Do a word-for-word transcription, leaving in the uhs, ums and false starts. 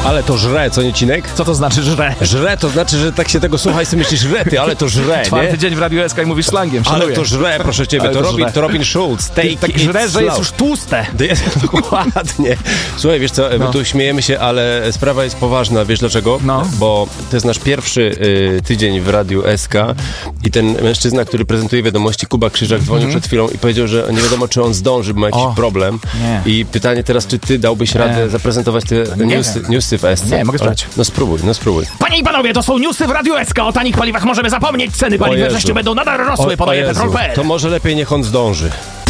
Ale to żre, co nie, Cinek? Co to znaczy żre? Żre to znaczy, że tak się tego słucha i sobie myślisz, żre ty, ale to żre, Czwarty nie? dzień w Radiu S K i mówisz slangiem, szanuję. Ale to żre, proszę ciebie, Ale to, to Robin, żre. to Robin Schulz. Take Tak it żre, że slow. jest już tłuste. Dokładnie. Słuchaj, wiesz co, No. my tu śmiejemy się, ale sprawa jest poważna, wiesz dlaczego? No. Bo to jest nasz pierwszy y, tydzień w Radiu S K i ten mężczyzna, który prezentuje wiadomości, Kuba Krzyżak, dzwonił przed chwilą i powiedział, że nie wiadomo, czy on zdąży, bo ma jakiś O, problem. nie. I pytanie teraz, czy ty dałbyś radę zaprezentować te newsy, newsy w S C? Nie, mogę sprawdzić. No spróbuj, no spróbuj. Panie i panowie, to są newsy w Radiu S K. O tanich paliwach możemy zapomnieć. Ceny O paliw we Jezu. wrześniu będą nadal rosły, O podaje Jezu, Petrol kropka pe el. to może lepiej niech on zdąży.